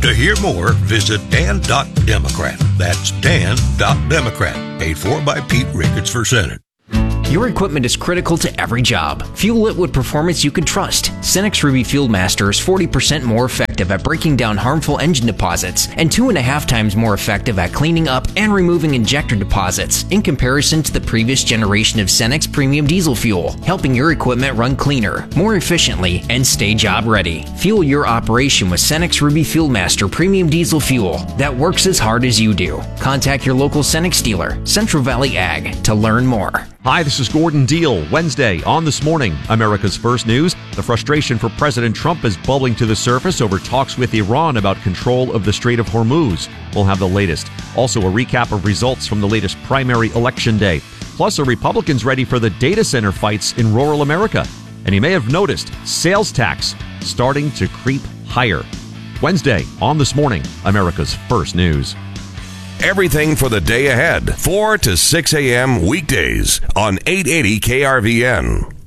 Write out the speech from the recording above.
To hear more, visit dan.democrat. That's dan.democrat. Paid for by Pete Ricketts for Senate. Your equipment is critical to every job. Fuel it with performance you can trust. Cenex Ruby Fuel Master is 40% more effective at breaking down harmful engine deposits and 2.5 times more effective at cleaning up and removing injector deposits in comparison to the previous generation of Cenex Premium Diesel Fuel, helping your equipment run cleaner, more efficiently, and stay job ready. Fuel your operation with Cenex Ruby Fuel Master Premium Diesel Fuel that works as hard as you do. Contact your local Cenex dealer, Central Valley Ag, to learn more. Hi, this is Gordon Deal. Wednesday on This Morning, America's First News. The frustration for President Trump is bubbling to the surface over talks with Iran about control of the Strait of Hormuz. We'll have the latest. Also, a recap of results from the latest primary election day. Plus, are Republicans ready for the data center fights in rural America? And you may have noticed sales tax starting to creep higher. Wednesday on This Morning, America's First News. Everything for the day ahead, 4 to 6 a.m. weekdays on 880 KRVN.